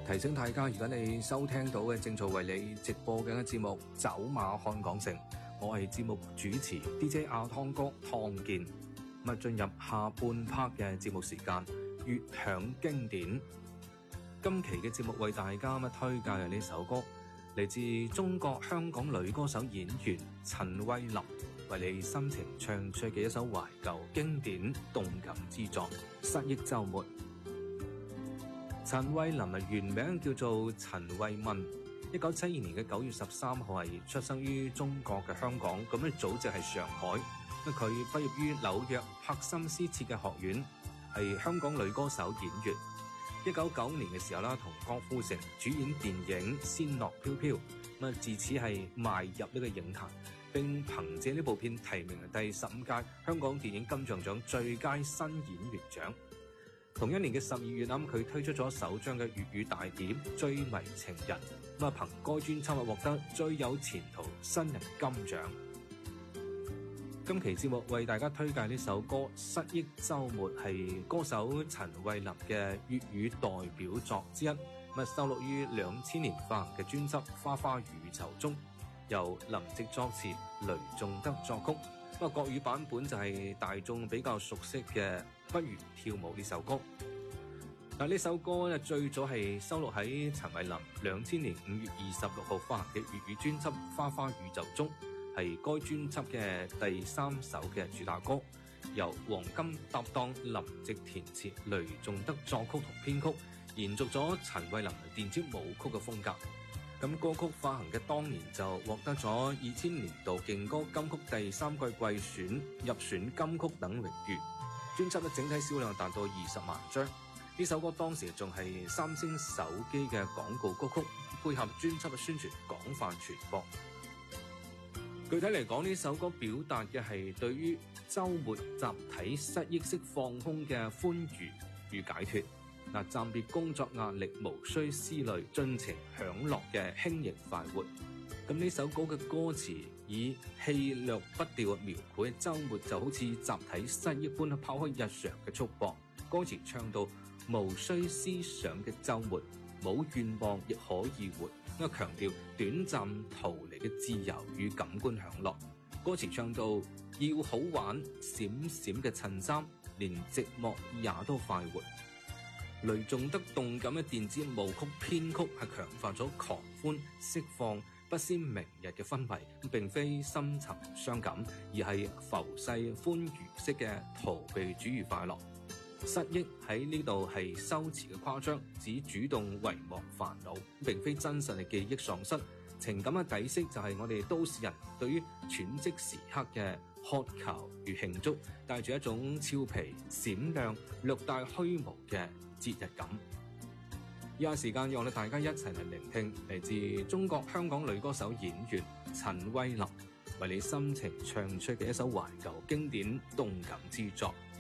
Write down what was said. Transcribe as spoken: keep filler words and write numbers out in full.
提醒大家，而家你收聽到嘅正在為你直播緊嘅節目《走馬看港城》，我係節目主持 D J 阿湯哥湯健。咁啊，進入下半 part 嘅節目時間，粵響經典。今期嘅節目為大家咁推介嘅呢首歌，嚟自中國香港女歌手演員陳慧琳為你深情唱出嘅一首懷舊經典動感之作《失憶週末》。陳慧琳啊，原名叫做陳慧敏，一九七二年嘅九月十三號係出生於中國嘅香港，咁咧祖籍係上海。咁佢畢業於紐約柏森斯設計學院，係香港女歌手演員。一九九五年嘅時候啦，同郭富城主演電影《仙樂飄飄》，咁啊自此係邁入呢個影壇，並憑借呢部片提名第十五屆香港電影金像獎最佳新演員獎。同一年嘅十二月，咁佢推出咗首張嘅粵語大碟《追迷情人》，咁啊憑該專輯啊獲得最有前途新人金獎。今期節目為大家推介呢首歌《失憶週末》，係歌手陳慧琳嘅粵語代表作之一，咁啊收錄於兩千年發行嘅專輯《花花宇宙》中，由林夕作詞，雷頌德作曲。咁啊國語版本就係大眾比較熟悉嘅《不如跳舞》呢首歌。嗱，呢首歌咧最早係收錄喺陳慧琳兩千年五月二十六號發行嘅粵語專輯《花花宇宙》中，係該專輯嘅第三首嘅主打歌，由黃金搭檔林夕填詞，雷頌德作曲同編曲，延續咗陳慧琳電子舞曲嘅風格。咁歌曲發行嘅當年就獲得咗二千年度勁歌金曲第三季季選、入選金曲等榮譽。專輯嘅整體銷量達到二十萬張。呢首歌當時仲係三星手機嘅廣告歌曲，配合專輯嘅宣傳廣泛傳播。具體嚟講，呢首歌表達嘅係對於週末集體失憶式放空嘅歡愉與解脫。嗱，暫別工作壓力，無需思慮，盡情享樂嘅輕盈快活。咁呢首歌嘅歌詞以氣略不掉描繪週末就好似集體失憶般拋開日常嘅束縛。歌詞唱到無需思想嘅週末，冇願望亦可以活。咁強調短暫逃離嘅自由與感官享樂。歌詞唱到要好玩，閃閃嘅襯衫，連寂寞也都快活。雷頌德動感嘅電子舞曲編曲係強化咗狂歡、釋放、不思明日嘅氛圍，並非深沉傷感，而係浮世歡愉式嘅逃避主義快樂。失憶喺呢度係修辭嘅誇張，只主動遺忘煩惱，並非真實嘅記憶喪失。情感嘅底色就係我哋都市人對於喘息時刻嘅渴求與慶祝，帶住一種俏皮、閃亮、略帶虛無嘅節日感。以下時間讓我哋大家一齊嚟聆聽嚟自中國香港女歌手演員陳慧琳為你深情唱出嘅一首懷舊經典動感之作《